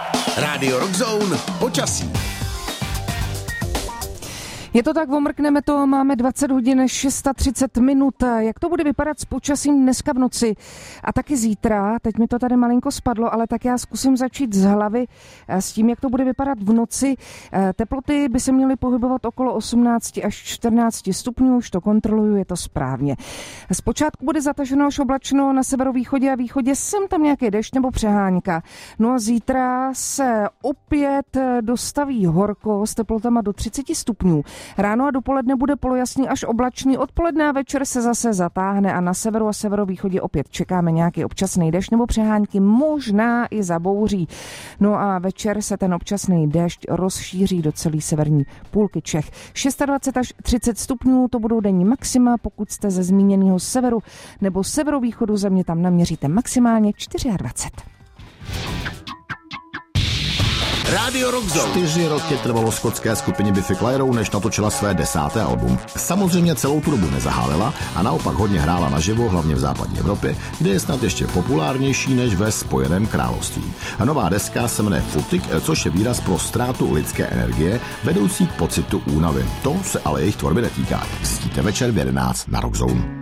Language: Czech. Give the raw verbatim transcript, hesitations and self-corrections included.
Rádio Rockzone počasí. Je to tak, omrkneme to, máme dvacet hodin třicet šest minut. Jak to bude vypadat s počasím dneska v noci a taky zítra? Teď mi to tady malinko spadlo, ale tak já zkusím začít z hlavy s tím, jak to bude vypadat v noci. Teploty by se měly pohybovat okolo osmnáct až čtrnáct stupňů, už to kontroluju, je to správně. Zpočátku bude zataženo až oblačno na severovýchodě a východě, sem tam nějaký dešť nebo přehánka. No a zítra se opět dostaví horko s teplotama do třicet stupňů. Ráno a dopoledne bude polojasný až oblačný, odpoledne a večer se zase zatáhne a na severu a severovýchodě opět čekáme nějaký občasný déšť nebo přehánky, možná i zabouří. No a večer se ten občasný déšť rozšíří do celé severní půlky Čech. dvacet šest až třicet stupňů, to budou denní maxima, pokud jste ze zmíněného severu nebo severovýchodu země, tam naměříte maximálně dvacet čtyři. Rádio Rockzone. Čtyři roky trvalo skotské skupině Biffy Clyro, než natočila své desáté album. Samozřejmě celou tu dobu nezahálila a naopak hodně hrála naživo, hlavně v západní Evropě, kde je snad ještě populárnější než ve Spojeném království. A nová deska se jmenuje Footing, což je výraz pro ztrátu lidské energie, vedoucí k pocitu únavy. To se ale jejich tvorby netýká. Zjistíte večer v jedenáct na Rockzone.